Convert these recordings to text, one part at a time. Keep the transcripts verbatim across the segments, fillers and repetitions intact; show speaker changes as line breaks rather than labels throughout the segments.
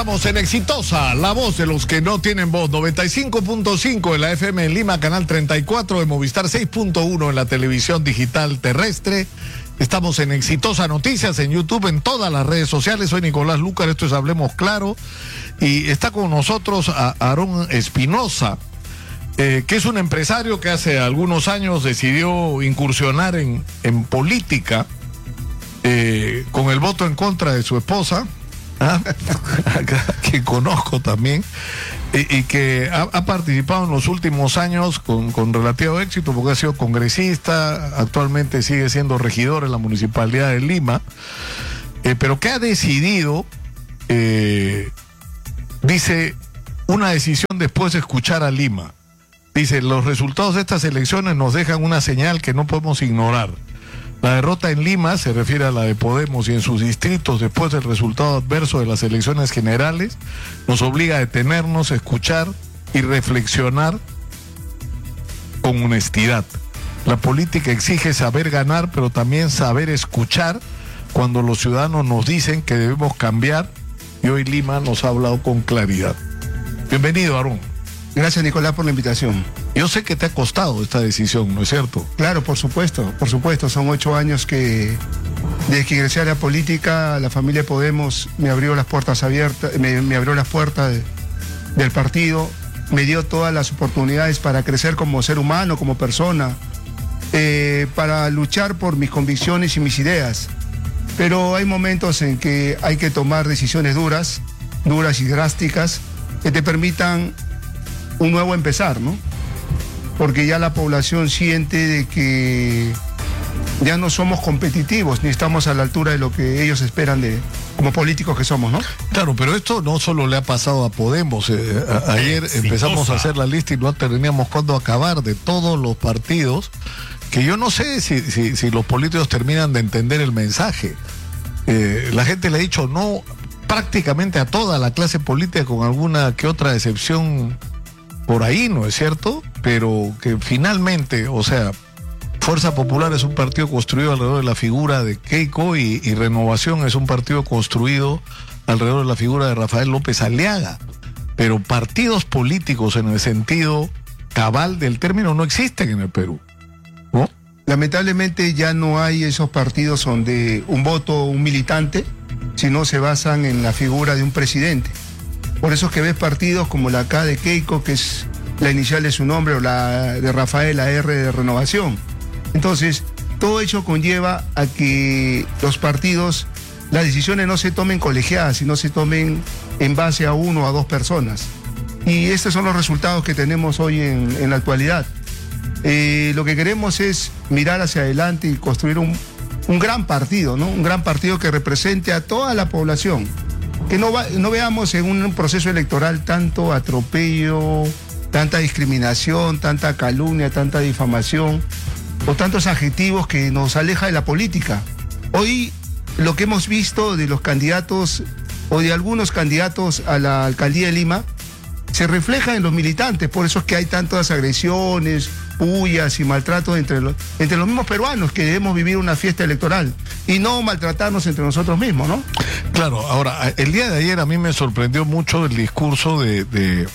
Estamos en Exitosa, la voz de los que no tienen voz. noventa y cinco punto cinco en la F M en Lima, canal treinta y cuatro de Movistar, seis punto uno en la televisión digital terrestre. Estamos en Exitosa Noticias, en YouTube, en todas las redes sociales. Soy Nicolás Lucar, esto es Hablemos Claro. Y está con nosotros a Aarón Espinosa, eh, que es un empresario que hace algunos años decidió incursionar en, en política eh, con el voto en contra de su esposa. ¿Ah? que conozco también y, y que ha, ha participado en los últimos años con, con relativo éxito porque ha sido congresista, actualmente sigue siendo regidor en la Municipalidad de Lima, eh, pero que ha decidido, eh, dice, una decisión después de escuchar a Lima. Dice, los resultados de estas elecciones nos dejan una señal que no podemos ignorar. La derrota en Lima, se refiere a la de Podemos y en sus distritos después del resultado adverso de las elecciones generales, nos obliga a detenernos, a escuchar y reflexionar con honestidad. La política exige saber ganar, pero también saber escuchar cuando los ciudadanos nos dicen que debemos cambiar, y hoy Lima nos ha hablado con claridad. Bienvenido, Aarón.
Gracias, Nicolás, por la invitación.
Yo sé que te ha costado esta decisión, ¿no es cierto?
Claro, por supuesto, por supuesto. Son ocho años que, desde que ingresé a la política, la familia Podemos me abrió las puertas abiertas, me, me abrió las puertas de, del partido, me dio todas las oportunidades para crecer como ser humano, como persona, eh, para luchar por mis convicciones y mis ideas. Pero hay momentos en que hay que tomar decisiones duras, duras y drásticas, que te permitan un nuevo empezar, ¿no? Porque ya la población siente de que ya no somos competitivos, ni estamos a la altura de lo que ellos esperan de como políticos que somos, ¿no?
Claro, pero esto no solo le ha pasado a Podemos. Eh, a, ayer Exitosa. Empezamos a hacer la lista y no teníamos cuándo acabar de todos los partidos, que yo no sé si, si, si los políticos terminan de entender el mensaje. Eh, la gente le ha dicho no prácticamente a toda la clase política, con alguna que otra excepción por ahí, ¿no es cierto? Pero que finalmente, o sea, Fuerza Popular es un partido construido alrededor de la figura de Keiko y, y Renovación es un partido construido alrededor de la figura de Rafael López Aliaga. Pero partidos políticos en el sentido cabal del término no existen en el Perú, ¿no?
Lamentablemente ya no hay esos partidos donde un voto, un militante, sino se basan en la figura de un presidente. Por eso es que ves partidos como la K de Keiko, que es la inicial de su nombre, o la de Rafael, la R de Renovación. Entonces, todo ello conlleva a que los partidos, las decisiones no se tomen colegiadas, sino se tomen en base a uno o a dos personas. Y estos son los resultados que tenemos hoy en, en la actualidad. Eh, lo que queremos es mirar hacia adelante y construir un, un gran partido, ¿no? Un gran partido que represente a toda la población. Que no, va, no veamos en un proceso electoral tanto atropello, tanta discriminación, tanta calumnia, tanta difamación o tantos adjetivos que nos aleja de la política. Hoy lo que hemos visto de los candidatos o de algunos candidatos a la alcaldía de Lima se refleja en los militantes, por eso es que hay tantas agresiones, pullas y maltratos entre los, entre los mismos peruanos, que debemos vivir una fiesta electoral y no maltratarnos entre nosotros mismos, ¿no?
Claro, ahora, el día de ayer a mí me sorprendió mucho el discurso de, de,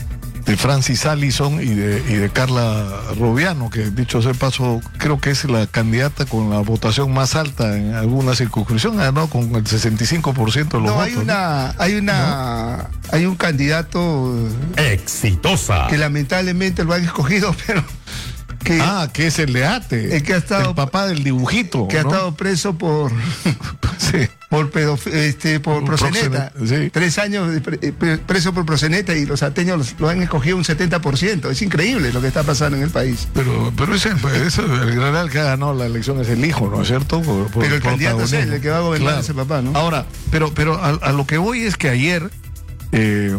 de Francis Allison y de, y de Carla Robiano, que dicho sea de paso, creo que es la candidata con la votación más alta en alguna circunscripción, ganó con el sesenta y cinco por ciento de los
no,
votos.
Hay una, ¿no? hay una, ¿no? Hay un candidato
Exitosa
que lamentablemente lo han escogido, pero que,
ah, que es el de Ate,
el que ha estado,
el papá del dibujito,
que
¿no?
ha estado preso por
sí.
por pedof este por proxeneta,
sí.
tres años de pre preso por proxeneta, y los ateños lo han escogido un setenta por ciento. Es increíble lo que está pasando en el país.
Pero pero ese, ese el general que ha ganado la elección es el hijo, ¿no es cierto? Por, por,
pero el candidato es él, el que va a gobernar, claro. Ese papá, ¿no?
Ahora, pero pero a, a lo que voy es que ayer eh,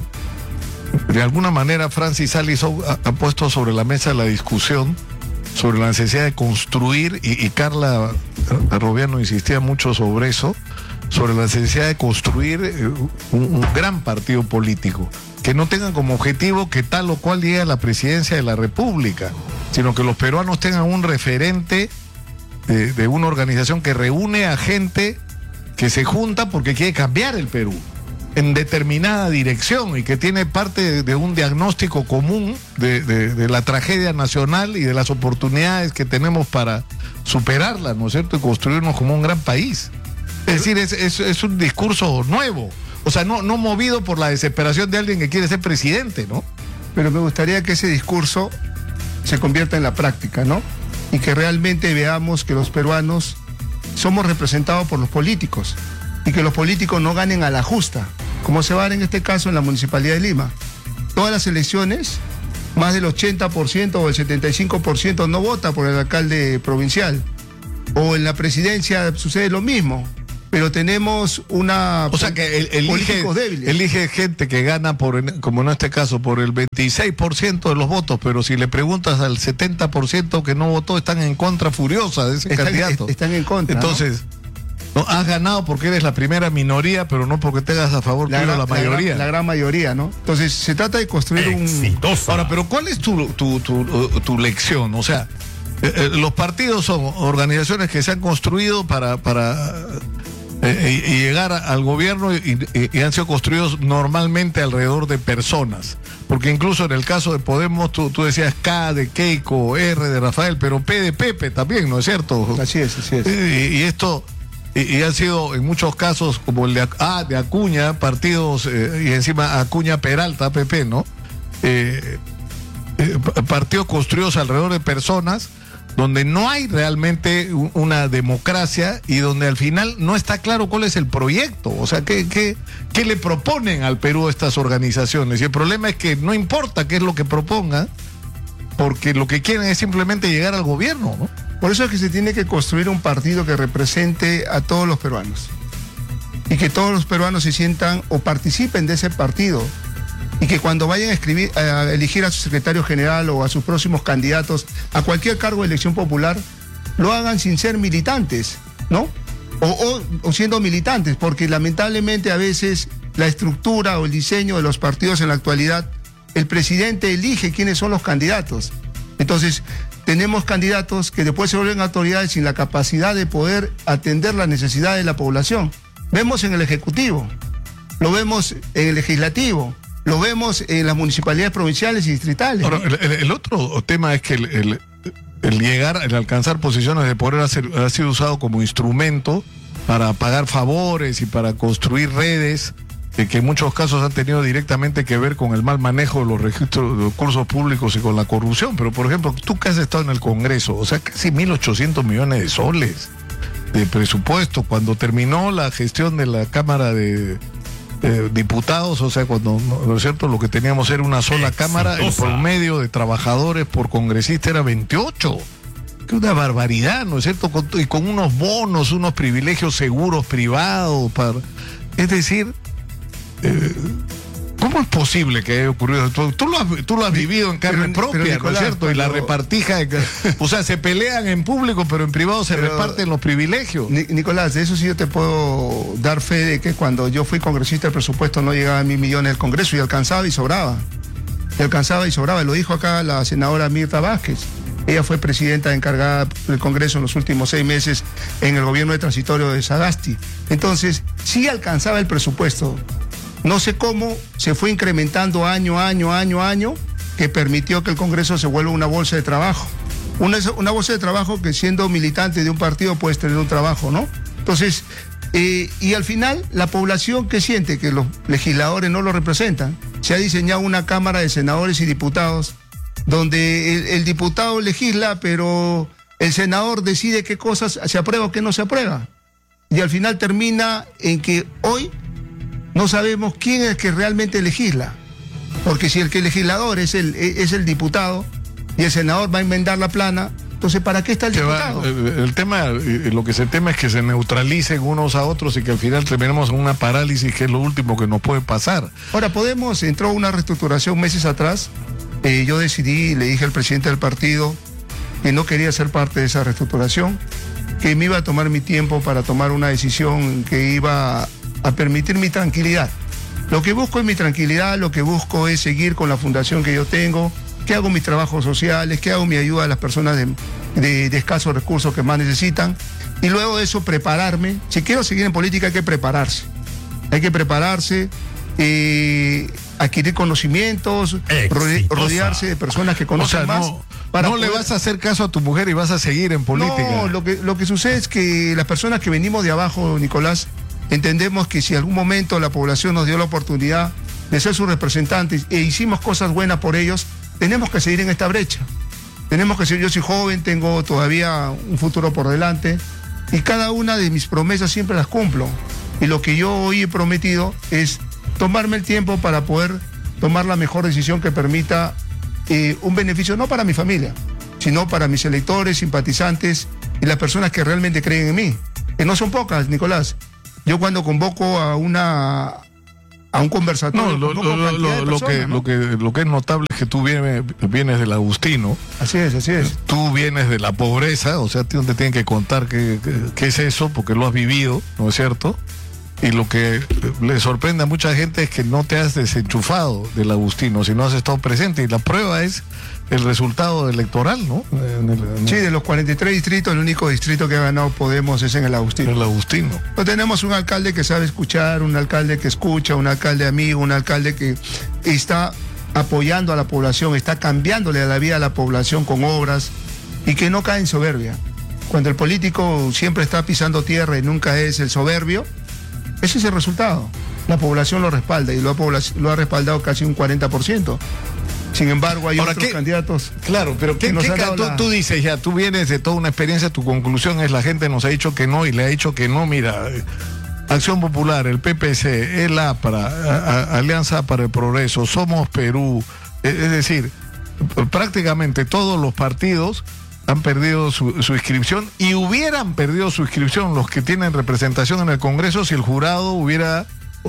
de alguna manera Francis Allison ha, ha puesto sobre la mesa la discusión sobre la necesidad de construir, y, y Carla Robiano insistía mucho sobre eso, sobre la necesidad de construir un, un gran partido político, que no tengan como objetivo que tal o cual llegue a la presidencia de la República, sino que los peruanos tengan un referente de, de una organización que reúne a gente que se junta porque quiere cambiar el Perú. en determinada dirección y que tiene parte de, de un diagnóstico común de, de, de la tragedia nacional y de las oportunidades que tenemos para superarla, ¿no es cierto?, y construirnos como un gran país. Es decir, es, es, es un discurso nuevo, o sea, no, no movido por la desesperación de alguien que quiere ser presidente, ¿no?
Pero me gustaría que ese discurso se convierta en la práctica, ¿no? Y que realmente veamos que los peruanos somos representados por los políticos y que los políticos no ganen a la justa, como se va a dar en este caso en la Municipalidad de Lima. Todas las elecciones, más del ochenta por ciento o el setenta y cinco por ciento no vota por el alcalde provincial. O en la presidencia sucede lo mismo, pero tenemos una...
O sea que el, elige,
políticos débiles.
Elige gente que gana, por, como en este caso, por el veintiséis por ciento de los votos, pero si le preguntas al setenta por ciento que no votó, están en contra furiosa de ese
están,
candidato.
Están en contra.
Entonces... ¿no? No, has ganado porque eres la primera minoría, pero no porque tengas a favor la, tuyo la mayoría.
La gran, la gran mayoría, ¿no? Entonces se trata de construir
Exitosa.
un... Ahora, pero ¿cuál es tu, tu, tu, tu lección? O sea, eh, eh, los partidos son organizaciones que se han construido para, para eh, y, y llegar al gobierno y, y, y han sido construidos normalmente alrededor de personas. Porque incluso en el caso de Podemos, tú, tú decías K de Keiko, R de Rafael, pero P de Pepe también, ¿no es cierto?
Así es, así es.
Y, y esto... Y, y han sido en muchos casos como el de, ah, de Acuña, partidos, eh, y encima Acuña Peralta, P P, ¿no? Eh, eh, partidos construidos alrededor de personas donde no hay realmente un, una democracia y donde al final no está claro cuál es el proyecto. O sea, ¿qué, qué, qué le proponen al Perú estas organizaciones? Y el problema es que no importa qué es lo que propongan, porque lo que quieren es simplemente llegar al gobierno, ¿no?
Por eso es que se tiene que construir un partido que represente a todos los peruanos y que todos los peruanos se sientan o participen de ese partido y que cuando vayan a, escribir, a elegir a su secretario general o a sus próximos candidatos a cualquier cargo de elección popular, lo hagan sin ser militantes, ¿no? O, o, o siendo militantes, porque lamentablemente a veces la estructura o el diseño de los partidos en la actualidad, el presidente elige quiénes son los candidatos. Entonces, tenemos candidatos que después se vuelven autoridades sin la capacidad de poder atender las necesidades de la población. Vemos en el Ejecutivo, lo vemos en el Legislativo, lo vemos en las municipalidades provinciales y distritales.
Ahora, el, el, el otro tema es que el, el, el llegar, el alcanzar posiciones de poder ha, ser, ha sido usado como instrumento para pagar favores y para construir redes que en muchos casos han tenido directamente que ver con el mal manejo de los registros de recursos públicos y con la corrupción. Pero, por ejemplo, tú que has estado en el Congreso, o sea, casi mil ochocientos millones de soles de presupuesto, cuando terminó la gestión de la Cámara de eh, Diputados, o sea, cuando, ¿no es cierto?, lo que teníamos era una sola
Exitosa.
Cámara, el promedio de trabajadores por congresista era veintiocho. Que una barbaridad, ¿no es cierto?, con, y con unos bonos, unos privilegios seguros privados, para, es decir... Eh, ¿Cómo es posible que haya ocurrido? Tú, tú, lo, has, tú lo has vivido en carne
pero,
propia,
pero Nicolás,
¿no es cierto? Y la
pero...
repartija, o sea, se pelean en público, pero en privado se pero... reparten los privilegios.
Ni, Nicolás, de eso sí yo te puedo dar fe de que cuando yo fui congresista el presupuesto no llegaba a mil millones del Congreso y alcanzaba y sobraba. Y alcanzaba y sobraba. Lo dijo acá la senadora Mirta Vázquez. Ella fue presidenta encargada del Congreso en los últimos seis meses en el gobierno de transitorio de Sagasti. Entonces, sí alcanzaba el presupuesto. No sé cómo se fue incrementando año, año, año, año, que permitió que el Congreso se vuelva una bolsa de trabajo. Una, una bolsa de trabajo que siendo militante de un partido puedes tener un trabajo, ¿no? Entonces, eh, y al final, la población que siente que los legisladores no lo representan, se ha diseñado una Cámara de Senadores y Diputados, donde el, el diputado legisla, pero el senador decide qué cosas se aprueba o qué no se aprueba. Y al final termina en que hoy no sabemos quién es el que realmente legisla, porque si el que legislador es el, es el diputado y el senador va a enmendar la plana, entonces ¿para qué está el diputado?
Va, el tema, lo que se teme es que se neutralicen unos a otros y que al final terminemos en una parálisis, que es lo último que nos puede pasar.
Ahora, Podemos entró una reestructuración meses atrás, eh, yo decidí, le dije al presidente del partido que no quería ser parte de esa reestructuración, que me iba a tomar mi tiempo para tomar una decisión que iba a a permitir mi tranquilidad. Lo que busco es mi tranquilidad, lo que busco es seguir con la fundación que yo tengo, que hago mis trabajos sociales, que hago mi ayuda a las personas de, de, de escasos recursos que más necesitan, y luego de eso prepararme. Si quiero seguir en política hay que prepararse. Hay que prepararse, eh, adquirir conocimientos, rode, rodearse de personas que conocen
o sea,
más.
No,
para
no
poder...
le vas a hacer caso a tu mujer y vas a seguir en política.
No, lo que, lo que sucede es que las personas que venimos de abajo, Nicolás, entendemos que si en algún momento la población nos dio la oportunidad de ser sus representantes e hicimos cosas buenas por ellos, tenemos que seguir en esta brecha. Tenemos que seguir, yo soy joven, tengo todavía un futuro por delante y cada una de mis promesas siempre las cumplo. Y lo que yo hoy he prometido es tomarme el tiempo para poder tomar la mejor decisión que permita eh, un beneficio no para mi familia, sino para mis electores, simpatizantes y las personas que realmente creen en mí, que no son pocas, Nicolás. Yo cuando convoco a una a un conversatorio,
no, lo, lo, lo, lo, lo, que, ¿no? lo, que, lo que es notable es que tú vienes, vienes del Agustino.
Así es, así es.
Tú vienes de la pobreza, o sea, tú te tienen que contar qué, qué, qué es eso, porque lo has vivido, ¿no es cierto? Y lo que le sorprende a mucha gente es que no te has desenchufado del Agustino, sino has estado presente. Y la prueba es el resultado electoral, ¿no? En el, en
sí, de los cuarenta y tres distritos, el único distrito que ha ganado Podemos es en el Agustino.
El Agustino.
No tenemos un alcalde que sabe escuchar, un alcalde que escucha, un alcalde amigo, un alcalde que está apoyando a la población, está cambiándole la vida a la población con obras y que no cae en soberbia. Cuando el político siempre está pisando tierra y nunca es el soberbio, ese es el resultado. La población lo respalda y lo ha, lo ha respaldado casi un cuarenta por ciento. Sin embargo, hay
Ahora,
otros
¿qué?
candidatos.
Claro, pero ¿qué, qué tú, la... tú dices ya? Tú vienes de toda una experiencia, tu conclusión es la gente nos ha dicho que no y le ha dicho que no. Mira, Acción Popular, el P P C, el APRA, a, a, Alianza para el Progreso, Somos Perú, es, es decir, prácticamente todos los partidos han perdido su, su inscripción y hubieran perdido su inscripción los que tienen representación en el Congreso si el jurado hubiera,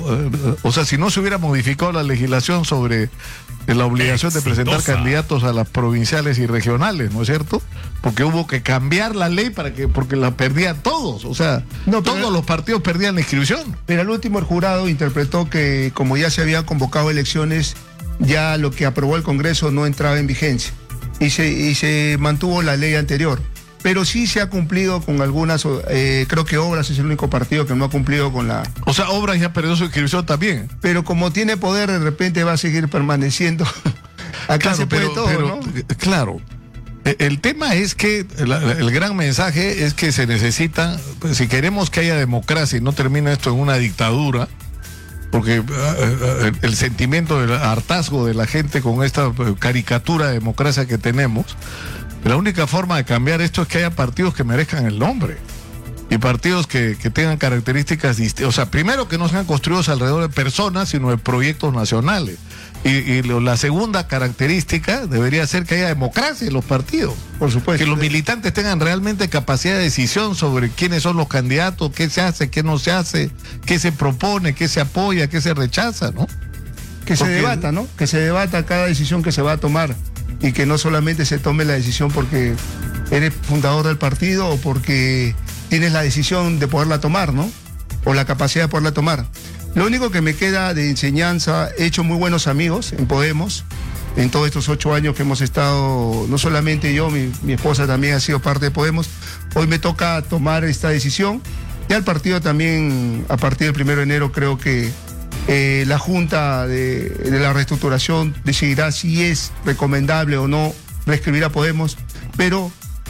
o sea, si no se hubiera modificado la legislación sobre la obligación de presentar candidatos a las provinciales y regionales, ¿no es cierto? Porque hubo que cambiar la ley para que, porque la perdían todos, o sea, no, todos el, los partidos perdían la inscripción.
Pero al último el jurado interpretó que como ya se habían convocado elecciones, ya lo que aprobó el Congreso no entraba en vigencia. Y se, y se mantuvo la ley anterior. Pero sí se ha cumplido con algunas, eh, creo que Obras es el único partido que no ha cumplido con la...
O sea, Obras ya perdió su inscripción también.
Pero como tiene poder, de repente va a seguir permaneciendo. Acá
claro,
se puede
pero,
todo,
pero,
¿no?
Claro. El tema es que, el, el gran mensaje es que se necesita, pues, si queremos que haya democracia y no termine esto en una dictadura, porque uh, uh, el sentimiento del hartazgo de la gente con esta caricatura de democracia que tenemos, la única forma de cambiar esto es que haya partidos que merezcan el nombre y partidos que, que tengan características distintas. O sea, primero que no sean construidos alrededor de personas, sino de proyectos nacionales. Y, y lo, la segunda característica debería ser que haya democracia en los partidos.
Por supuesto.
Que los militantes tengan realmente capacidad de decisión sobre quiénes son los candidatos, qué se hace, qué no se hace, qué se propone, qué se apoya, qué se rechaza, ¿no?
Que se
Porque...
debata, ¿no? Que se debata cada decisión que se va a tomar y que no solamente se tome la decisión porque eres fundador del partido o porque tienes la decisión de poderla tomar, ¿no? O la capacidad de poderla tomar. Lo único que me queda de enseñanza, he hecho muy buenos amigos en Podemos, en todos estos ocho años que hemos estado, no solamente yo, mi, mi esposa también ha sido parte de Podemos. Hoy me toca tomar esta decisión. Ya el partido también, a partir del primero de enero, creo que eh, la Junta de, de la Reestructuración decidirá si es recomendable o no reescribir a Podemos, pero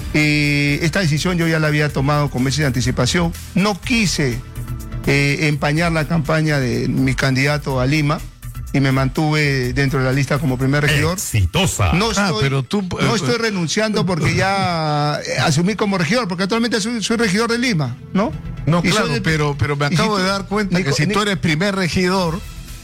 eh, esta decisión yo ya la había tomado con meses de anticipación. No quise Eh, empañar la campaña de mi candidato a Lima y me mantuve dentro de la lista como primer regidor.
Exitosa.
No estoy,
ah, pero tú,
no estoy renunciando porque ya asumí como regidor, porque actualmente soy, soy regidor de Lima, ¿no?
No,
y
claro,
de,
pero, pero me acabo
si
de
tú,
dar cuenta
Nico,
que si
Nico,
tú eres primer regidor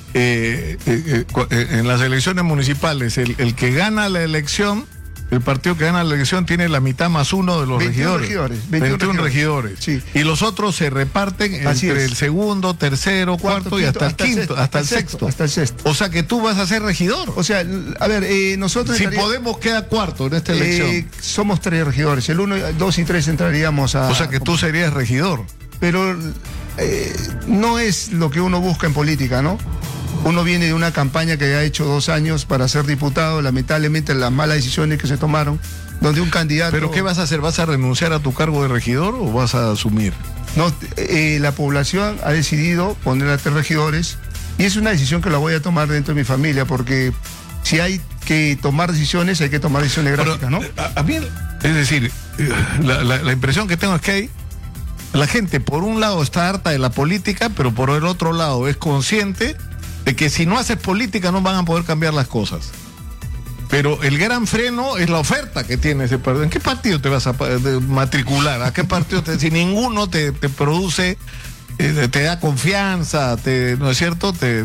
eh, eh, eh, en las elecciones municipales, el, el que gana la elección, el partido que gana la elección tiene la mitad más uno de los
veintiún
regidores.
regidores.
veintiún regidores.
Sí.
Y los otros se reparten
Así
entre
es.
el segundo, tercero, cuarto, cuarto y hasta, hasta el quinto,
sexto,
hasta el
sexto,
sexto.
Hasta el sexto.
O sea que tú vas a ser regidor.
O sea, a ver, eh, nosotros...
Si
entraría,
Podemos queda cuarto en esta elección.
Eh, somos tres regidores. El uno, dos y tres entraríamos a...
O sea que tú serías regidor.
Pero eh, no es lo que uno busca en política, ¿no? Uno viene de una campaña que ha hecho dos años para ser diputado, lamentablemente las malas decisiones que se tomaron, donde un candidato...
¿Pero qué vas a hacer? ¿Vas a renunciar a tu cargo de regidor o vas a asumir?
No, eh, la población ha decidido poner a tres regidores Y es una decisión que la voy a tomar dentro de mi familia, porque si hay que tomar decisiones, hay que tomar decisiones gráficas, ¿no?
A, a mí, es decir, la, la, la impresión que tengo es que hay, la gente por un lado está harta de la política, pero por el otro lado es consciente de que si no haces política no van a poder cambiar las cosas. Pero el gran freno es la oferta que tiene ese partido. ¿En qué partido te vas a matricular? ¿A qué partido te, si ninguno te, te produce, eh, te da confianza, te, ¿no es cierto? Te,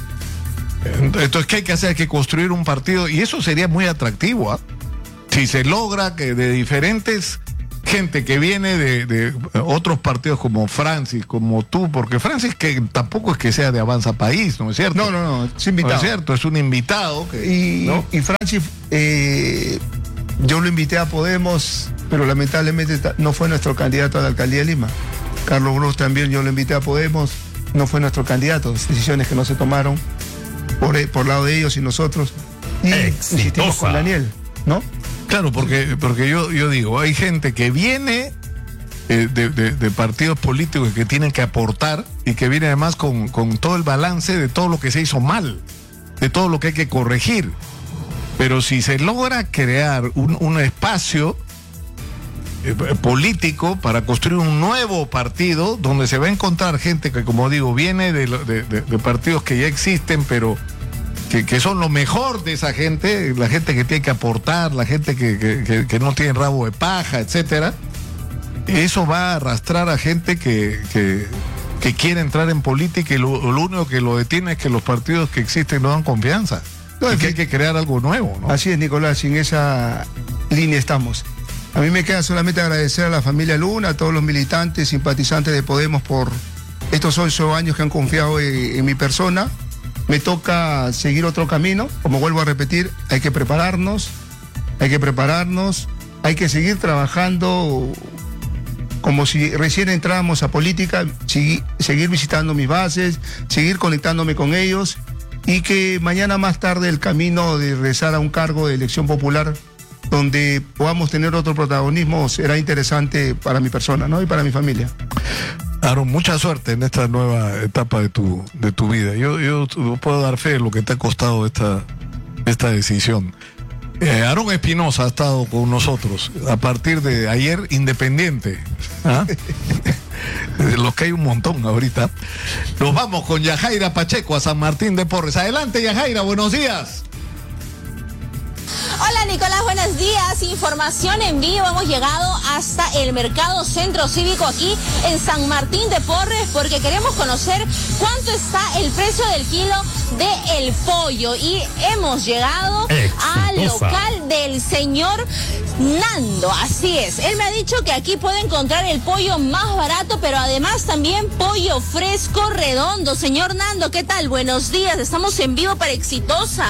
entonces, ¿qué hay que hacer? Hay que construir un partido y eso sería muy atractivo, ¿eh? Si se logra que de diferentes gente que viene de, de otros partidos como Francis, como tú, porque Francis que tampoco es que sea de Avanza País, ¿no es cierto?
No, no, no, es invitado.
No es cierto, es un invitado. Que,
y,
¿no?
y Francis, eh, yo lo invité a Podemos, pero lamentablemente no fue nuestro candidato a la alcaldía de Lima. Carlos Bruce también yo lo invité a Podemos, no fue nuestro candidato, decisiones que no se tomaron por, por lado de ellos y nosotros. Y insistimos con Daniel, ¿no?
Claro, porque, porque yo, yo digo, hay gente que viene eh, de, de, de partidos políticos que tienen que aportar y que viene además con, con todo el balance de todo lo que se hizo mal, de todo lo que hay que corregir. Pero si se logra crear un, un espacio eh, político para construir un nuevo partido donde se va a encontrar gente que, como digo, viene de, de, de, de partidos que ya existen, pero Que, que son lo mejor de esa gente, la gente que tiene que aportar, la gente que, que, que, que no tiene rabo de paja, etcétera. Eso va a arrastrar a gente que, que, que quiere entrar en política y lo, lo único que lo detiene es que los partidos que existen no dan confianza. No, es que hay que crear algo nuevo, ¿no?
Así es, Nicolás, en esa línea estamos. A mí me queda solamente agradecer a la familia Luna, a todos los militantes, simpatizantes de Podemos por estos ocho años que han confiado en, en mi persona. Me toca seguir otro camino, como vuelvo a repetir, hay que prepararnos, hay que prepararnos, hay que seguir trabajando como si recién entrábamos a política, seguir, seguir visitando mis bases, seguir conectándome con ellos y que mañana más tarde el camino de regresar a un cargo de elección popular donde podamos tener otro protagonismo será interesante para mi persona, ¿no? Y para mi familia.
Aaron, mucha suerte en esta nueva etapa de tu, de tu vida. Yo, yo puedo dar fe de lo que te ha costado esta, esta decisión. Eh, Aaron Espinosa ha estado con nosotros a partir de ayer, independiente. ¿Ah? Los que hay un montón ahorita. Nos vamos con Yajaira Pacheco a San Martín de Porres. Adelante, Yajaira, buenos días.
Hola Nicolás, buenos días. Información en vivo. Hemos llegado hasta el Mercado Centro Cívico aquí en San Martín de Porres porque queremos conocer cuánto está el precio del kilo del pollo. Y hemos llegado Exitosa. al local del señor Nando. Así es. Él me ha dicho que aquí puede encontrar el pollo más barato, pero además también pollo fresco redondo. Señor Nando, ¿qué tal? Buenos días. Estamos en vivo para Exitosa.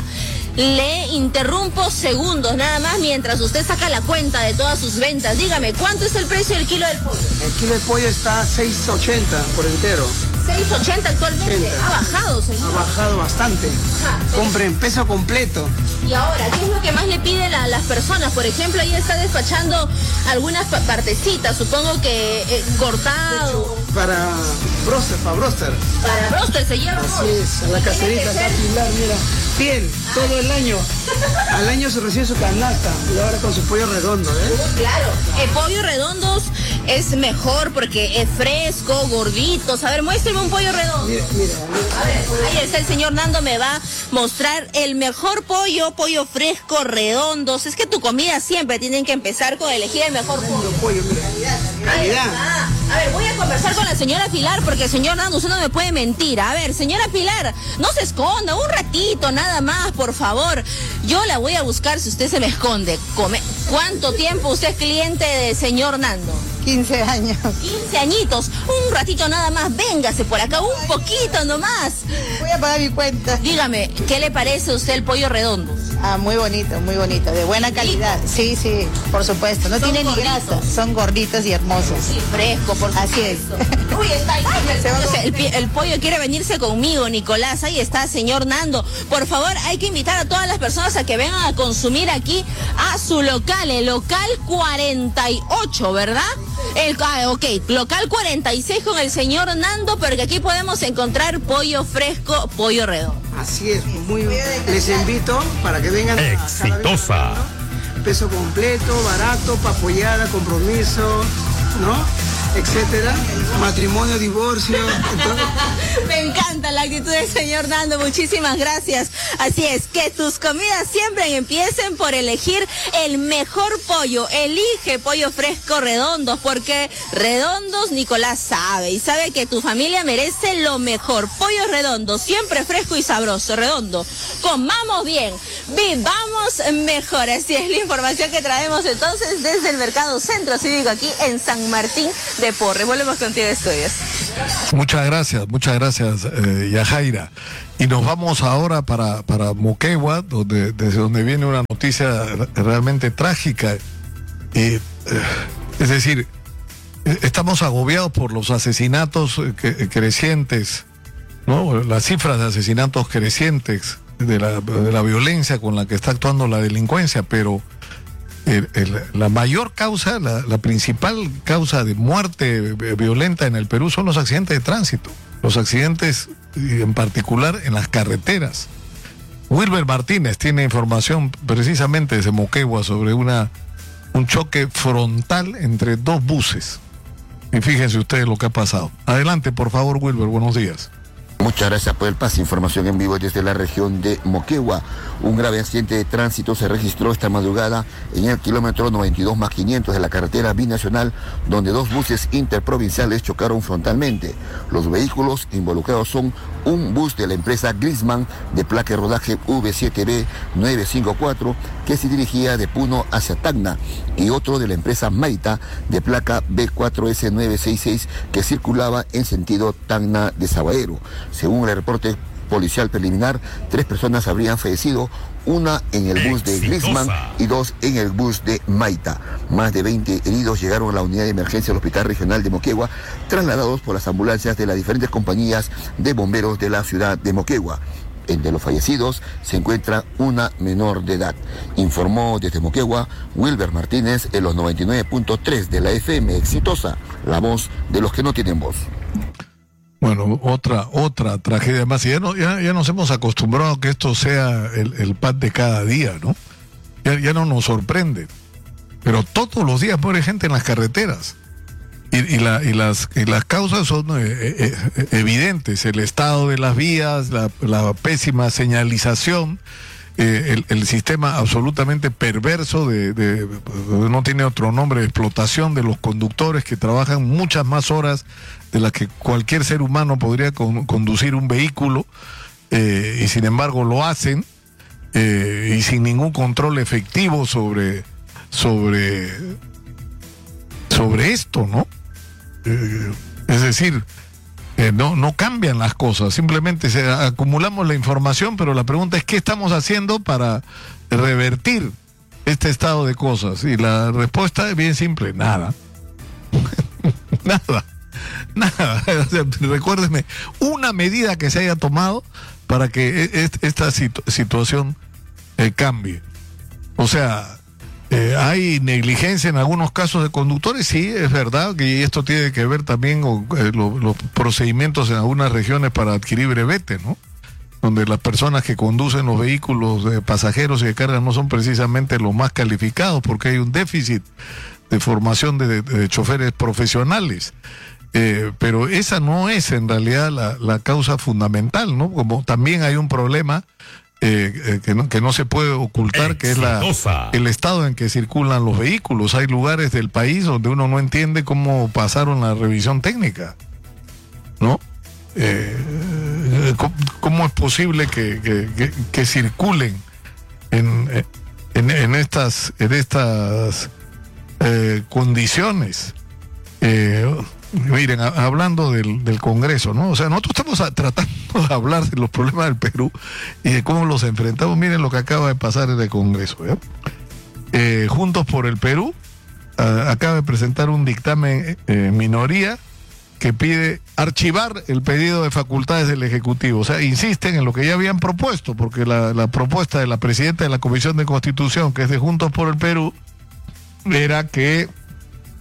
Le interrumpo segundos nada más mientras usted saca la cuenta de todas sus ventas. Dígame, ¿cuánto es el precio del kilo del pollo?
El kilo del pollo está a seis ochenta por entero.
seis ochenta actualmente. ochenta. Ha bajado, señor.
Ha bajado bastante. Ajá, compren peso completo.
Y ahora, ¿qué es lo que más le piden a las personas? Por ejemplo, ahí está despachando algunas partecitas, supongo que eh, cortado.
Para broster, para broster.
Para broster se lleva.
Así es, a la caserita, acá Pilar, mira. Piel, todo el año. Al año se recibe su canasta y ahora con su pollo redondo, ¿eh?
Claro, el pollo redondos es mejor porque es fresco, gorditos. A ver, muéstrame un pollo redondo.
Mira, mira, mira.
A ver, ahí está el señor Nando, me va a mostrar el mejor pollo, pollo fresco, redondos. Es que tu comida siempre tienen que empezar con elegir el mejor pollo.
pollo mira.
Calidad,
calidad.
Ah, a ver, voy a conversar con la señora Pilar porque el señor Nando, usted no me puede mentir. A ver, señora Pilar, no se esconda, un ratito, nada más, por favor. Yo la voy a buscar si usted se me esconde. Come. ¿Cuánto tiempo usted es cliente del señor Nando?
quince años.
quince añitos. Un ratito nada más. Véngase por acá, un poquito nomás.
Voy a pagar mi cuenta.
Dígame, ¿qué le parece a usted el pollo redondo?
Ah, muy bonito, muy bonito. De buena calidad. Sí, sí, por supuesto. No
Son
tiene ni
gorditos.
grasa. Son gorditos y hermosos.
Sí, fresco, por supuesto.
Así es.
Uy, está ahí.
Se va a
el, pi- el pollo quiere venirse conmigo, Nicolás. Ahí está, señor Nando. Por favor, hay que invitar a todas las personas a que vengan a consumir aquí a su local, el local cuarenta y ocho, ¿verdad? El, ah, ok, local cuarenta y seis con el señor Nando, porque aquí podemos encontrar pollo fresco, pollo redondo.
Así es, muy les invito para que vengan.
Exitosa.
A peso completo, barato, papoyada, compromiso, ¿no? Etcétera, matrimonio, divorcio. Entonces...
Me encanta la actitud del señor Nando, muchísimas gracias. Así es, que tus comidas siempre empiecen por elegir el mejor pollo. Elige pollo fresco Redondos, porque Redondos Nicolás sabe y sabe que tu familia merece lo mejor. Pollo Redondos, siempre fresco y sabroso. Redondo, comamos bien, vivamos mejor. Así es la información que traemos entonces desde el Mercado Centro Cívico aquí en San Martín de Porres. Volvemos contigo, estudios.
Muchas gracias, muchas gracias, eh, Yajaira. Y nos vamos ahora para, para Moquegua, donde, desde donde viene una noticia realmente trágica. Eh, eh, es decir, estamos agobiados por los asesinatos que, crecientes, ¿no? Las cifras de asesinatos crecientes, de la, de la violencia con la que está actuando la delincuencia, pero El, el, la mayor causa, la, la principal causa de muerte violenta en el Perú son los accidentes de tránsito, los accidentes en particular en las carreteras. Wilber Martínez tiene información precisamente desde Moquegua sobre una, un choque frontal entre dos buses. Y fíjense ustedes lo que ha pasado. Adelante, por favor, Wilber, buenos días.
Muchas gracias por el pase. Información en vivo desde la región de Moquegua. Un grave accidente de tránsito se registró esta madrugada en el kilómetro noventa y dos más quinientos de la carretera binacional, donde dos buses interprovinciales chocaron frontalmente. Los vehículos involucrados son un bus de la empresa Grisman de placa de rodaje V siete B nueve cinco cuatro que se dirigía de Puno hacia Tacna, y otro de la empresa Maita de placa B cuatro S nueve seis seis que circulaba en sentido Tacna-Desaguadero. Según el reporte policial preliminar, tres personas habrían fallecido, una en el bus de Grisman y dos en el bus de Maita. Más de veinte heridos llegaron a la unidad de emergencia del Hospital Regional de Moquegua, trasladados por las ambulancias de las diferentes compañías de bomberos de la ciudad de Moquegua. Entre los fallecidos se encuentra una menor de edad. Informó desde Moquegua Wilber Martínez en los noventa y nueve punto tres de la F M Exitosa, la voz de los que no tienen voz.
Bueno, otra otra tragedia más. Y ya, no, ya, ya nos hemos acostumbrado a que esto sea el, el pan de cada día, ¿no? Ya, ya no nos sorprende. Pero todos los días muere gente en las carreteras. Y, y, la, y, las, y las causas son eh, eh, evidentes. El estado de las vías, la, la pésima señalización, eh, el, el sistema absolutamente perverso de, de, no tiene otro nombre, de explotación de los conductores que trabajan muchas más horas de las que cualquier ser humano podría con, conducir un vehículo, eh, y sin embargo lo hacen, eh, y sin ningún control efectivo sobre sobre sobre esto, ¿no? Eh, es decir, eh, no, no cambian las cosas, simplemente se, acumulamos la información, pero la pregunta es ¿qué estamos haciendo para revertir este estado de cosas? Y la respuesta es bien simple, nada. Nada. Nada, o sea, recuérdeme, una medida que se haya tomado para que esta situ situación eh, cambie. O sea, eh, hay negligencia en algunos casos de conductores, sí, es verdad, que esto tiene que ver también con eh, lo, los procedimientos en algunas regiones para adquirir brevete, ¿no? Donde las personas que conducen los vehículos de pasajeros y de carga no son precisamente los más calificados, porque hay un déficit de formación de, de, de choferes profesionales. Eh, pero esa no es en realidad la, la causa fundamental, ¿no? Como también hay un problema eh, eh, que, no, que no se puede ocultar, Exitosa. Que es la, el estado en que circulan los vehículos. Hay lugares del país donde uno no entiende cómo pasaron la revisión técnica, ¿no? Eh, ¿cómo, ¿Cómo es posible que, que, que, que circulen en, en, en estas, en estas eh, condiciones? Eh, Miren, a, hablando del, del Congreso, ¿no? O sea, nosotros estamos a, tratando de hablar de los problemas del Perú y de cómo los enfrentamos. Miren lo que acaba de pasar en el Congreso, ¿eh? Eh, Juntos por el Perú a, acaba de presentar un dictamen eh, minoría que pide archivar el pedido de facultades del Ejecutivo. O sea, insisten en lo que ya habían propuesto, porque la, la propuesta de la presidenta de la Comisión de Constitución, que es de Juntos por el Perú, era que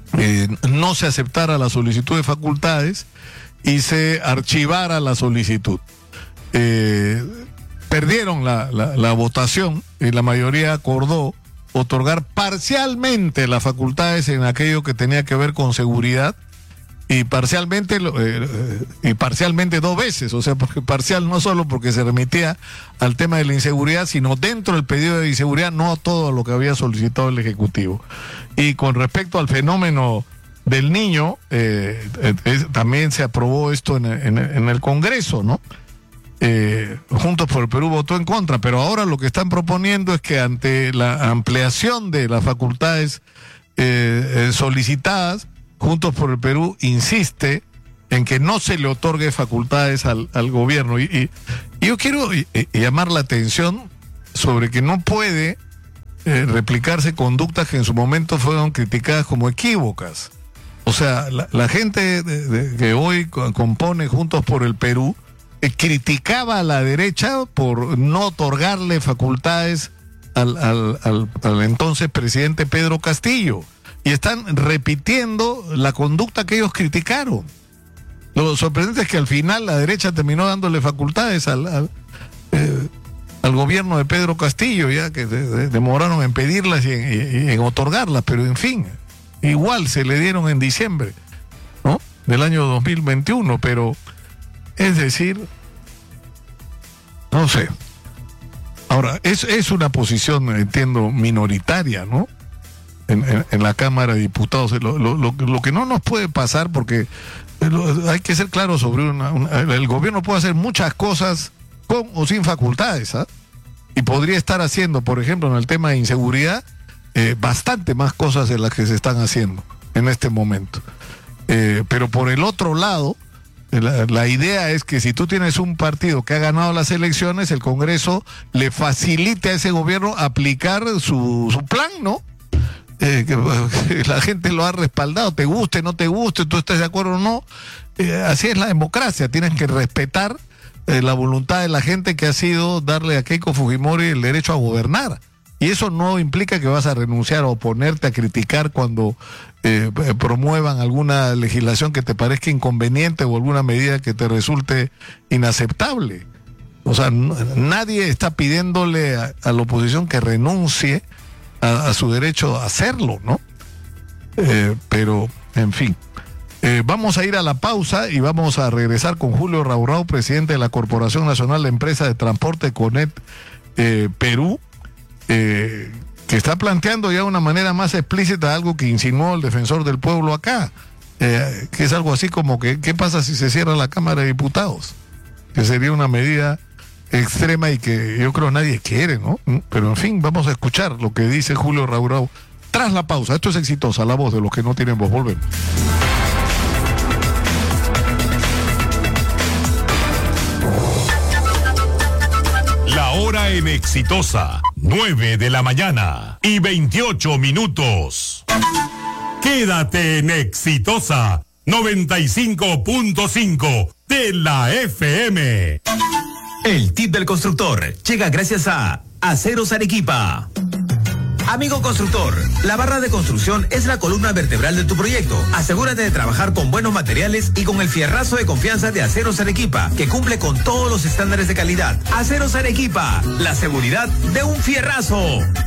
eh, no se aceptara la solicitud de facultades y se archivara la solicitud. Eh, perdieron la, la, la votación y la mayoría acordó otorgar parcialmente las facultades en aquello que tenía que ver con seguridad y parcialmente eh, y parcialmente dos veces, o sea, porque parcial no solo porque se remitía al tema de la inseguridad, sino dentro del pedido de inseguridad, no a todo lo que había solicitado el Ejecutivo. Y con respecto al fenómeno del niño, eh, eh, también se aprobó esto en, en, en el Congreso, ¿no? Eh, Juntos por el Perú votó en contra, pero ahora lo que están proponiendo es que ante la ampliación de las facultades eh, eh, solicitadas, Juntos por el Perú insiste en que no se le otorgue facultades al, al gobierno. Y, y, y yo quiero y, y llamar la atención sobre que no puede eh, replicarse conductas que en su momento fueron criticadas como equívocas. O sea, la, la gente de, de, que hoy compone Juntos por el Perú eh, criticaba a la derecha por no otorgarle facultades al, al, al, al entonces presidente Pedro Castillo. Y están repitiendo la conducta que ellos criticaron. Lo sorprendente es que al final la derecha terminó dándole facultades al, al, eh, al gobierno de Pedro Castillo, ya que de, de, demoraron en pedirlas y en, y en otorgarlas, pero en fin, igual se le dieron en diciembre, ¿no?, del año dos mil veintiuno, pero es decir, no sé. Ahora, es, es una posición, entiendo, minoritaria, ¿no?, En, en, en la Cámara de Diputados. Lo, lo, lo, lo que no nos puede pasar, porque lo, hay que ser claro sobre una, una, el gobierno puede hacer muchas cosas con o sin facultades, ¿ah? Y podría estar haciendo, por ejemplo, en el tema de inseguridad, eh, bastante más cosas de las que se están haciendo en este momento. Eh, pero por el otro lado, la, la idea es que si tú tienes un partido que ha ganado las elecciones, el Congreso le facilite a ese gobierno aplicar su, su plan, ¿no? Eh, que, que la gente lo ha respaldado, te guste, no te guste, tú estés de acuerdo o no, eh, así es la democracia, tienes que respetar eh, la voluntad de la gente que ha sido darle a Keiko Fujimori el derecho a gobernar, y eso no implica que vas a renunciar a oponerte, a criticar cuando eh, promuevan alguna legislación que te parezca inconveniente o alguna medida que te resulte inaceptable. O sea, no, nadie está pidiéndole a, a la oposición que renuncie A, a su derecho a hacerlo, ¿no? Eh, pero, en fin. Eh, vamos a ir a la pausa y vamos a regresar con Julio Raurao, presidente de la Corporación Nacional de Empresas de Transporte CONET eh, Perú, eh, que está planteando ya de una manera más explícita algo que insinuó el defensor del pueblo acá, eh, que es algo así como que, ¿qué pasa si se cierra la Cámara de Diputados? Que sería una medida extrema y que yo creo nadie quiere, ¿no? Pero en fin, vamos a escuchar lo que dice Julio Raurao tras la pausa. Esto es Exitosa, la voz de los que no tienen voz. Volvemos.
La hora en Exitosa, nueve de la mañana y veintiocho minutos. Quédate en Exitosa, noventa y cinco punto cinco de la F M.
El tip del constructor llega gracias a Aceros Arequipa. Amigo constructor, la barra de construcción es la columna vertebral de tu proyecto. Asegúrate de trabajar con buenos materiales y con el fierrazo de confianza de Aceros Arequipa, que cumple con todos los estándares de calidad. Aceros Arequipa, la seguridad de un fierrazo.